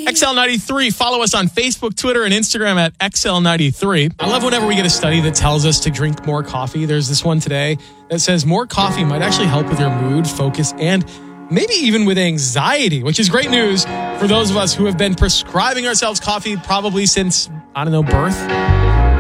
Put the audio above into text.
XL93. Follow us on Facebook, Twitter, and Instagram at XL93. I love whenever we get a study that tells us to drink more coffee. There's this one today that says more coffee might actually help with your mood, focus, and maybe even with anxiety, which is great news for those of us who have been prescribing ourselves coffee probably since, birth.